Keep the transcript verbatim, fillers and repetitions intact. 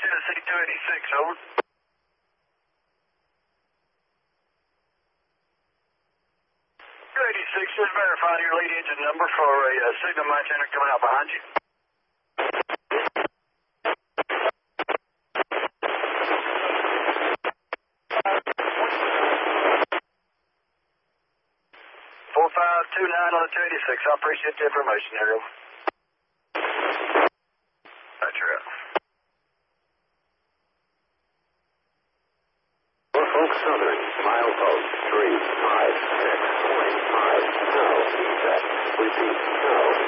C two eighty-six, over. two eighty-six, just verifying your lead engine number for a uh, signal maintainer coming out behind you. four five two nine on the two eighty-six. I appreciate the information there, over. That's right. Norfolk Southern, milepost three five six point five, no, E T A C. Repeat, no.